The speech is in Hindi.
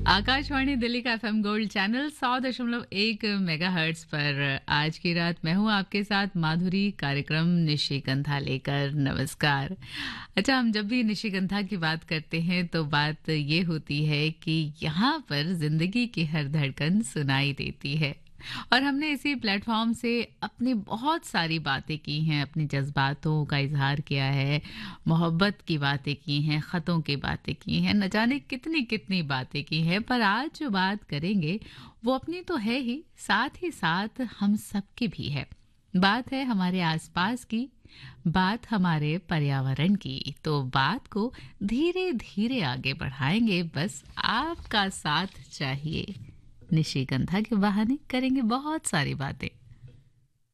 आकाशवाणी दिल्ली का एफएम गोल्ड चैनल 100.1 मेगाहर्ट्ज पर आज की रात मैं हूं आपके साथ माधुरी कार्यक्रम निशिगंधा लेकर। नमस्कार। अच्छा, हम जब भी निशिगंधा की बात करते हैं तो बात ये होती है कि यहाँ पर जिंदगी की हर धड़कन सुनाई देती है और हमने इसी प्लेटफॉर्म से अपनी बहुत सारी बातें की हैं, अपने जज्बातों का इजहार किया है, मोहब्बत की बातें की हैं, ख़तों की बातें की हैं, न जाने कितनी कितनी बातें की हैं। पर आज जो बात करेंगे वो अपनी तो है ही, साथ ही साथ हम सबकी भी है। बात है हमारे आसपास की, बात हमारे पर्यावरण की। तो बात को धीरे धीरे आगे बढ़ाएंगे, बस आपका साथ चाहिए। निशिगंधा के बहाने करेंगे बहुत सारी बातें।